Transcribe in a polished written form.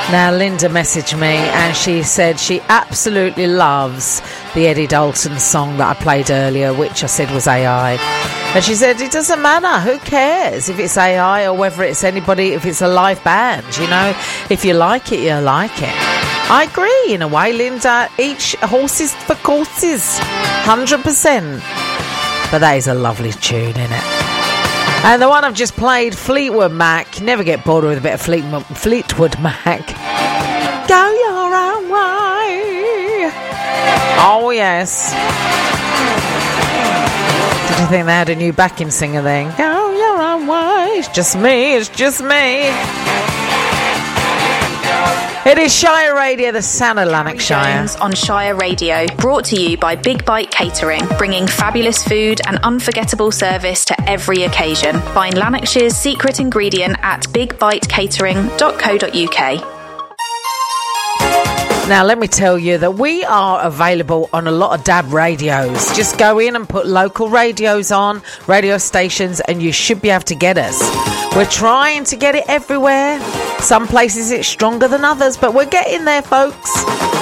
Now, Linda messaged me and she said she absolutely loves the Eddie Dalton song that I played earlier, which I said was AI. And she said it doesn't matter, who cares if it's AI or whether it's anybody, if it's a live band, you know, if you like it, you like it. I agree in a way, Linda, each horses for courses, 100%. But that is a lovely tune, isn't it? And the one I've just played, Fleetwood Mac. Never get bored with a bit of Fleetwood Mac. Go your own way. Oh, yes. Did you think they had a new backing singer then? Go your own way. It's just me. It's just me. It is Shire Radio, the sound of Lanarkshire. On Shire Radio, brought to you by Big Bite Catering, bringing fabulous food and unforgettable service to every occasion. Find Lanarkshire's secret ingredient at bigbitecatering.co.uk. Now, let me tell you that we are available on a lot of DAB radios. Just go in and put local radios on, radio stations, and you should be able to get us. We're trying to get it everywhere. Some places it's stronger than others, but we're getting there, folks.